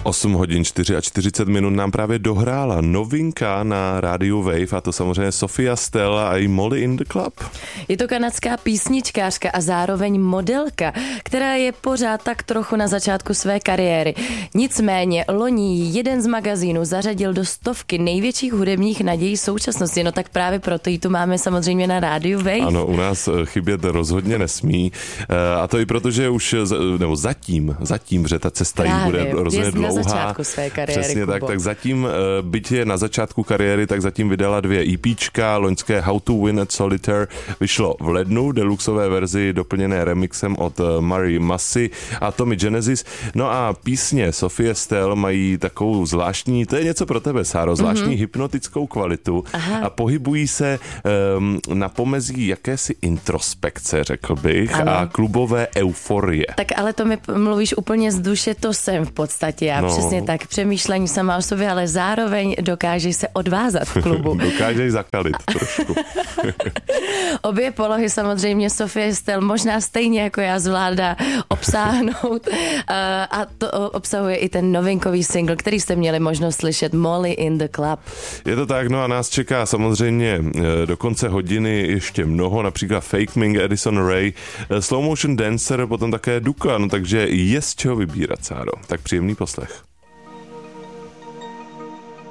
8 hodin 44 minut nám právě dohrála novinka na rádiu Wave, a to samozřejmě Sophia Stella a i Molly in the Club. Je to kanadská písničkářka a zároveň modelka, která je pořád tak trochu na začátku své kariéry. Nicméně loni jeden z magazínů zařadil do 100 největších hudebních nadějí současnosti. No tak právě proto ji tu máme samozřejmě na rádiu Wave. Ano, u nás chybět rozhodně nesmí. A to i proto, že už, nebo zatím, že ta cesta jí bude rozhodně dlouhá. Na začátku své kariéry, přesně Kubo. tak zatím, byť je na začátku kariéry, tak zatím vydala 2 EPčka, loňské How to Win at Solitaire vyšlo v lednu, deluxové verzi doplněné remixem od Mary Massey a Tommy Genesis. No a písně Sophie Stell mají takovou zvláštní, to je něco pro tebe, Sáro, zvláštní hypnotickou kvalitu. Aha. A pohybují se na pomezí jakési introspekce, řekl bych, ano. A klubové euforie. Tak ale to mi mluvíš úplně z duše, to jsem v podstatě já, přesně tak, přemýšlení sama o sobě, ale zároveň dokážeš se odvázat v klubu. Dokážeš zakalit trošku. Obě polohy samozřejmě Sophie Stell možná stejně jako já zvládá obsáhnout a to obsahuje i ten novinkový single, který jste měli možnost slyšet, Molly in the Club. Je to tak, no a nás čeká samozřejmě do konce hodiny ještě mnoho, například Fake Ming, Edison Ray, Slow Motion Dancer, potom také Duka, no takže je z čeho vybírat, Sáro. Tak příjemný poslech.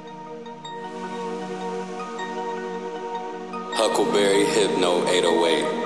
Huckleberry Hypno 808.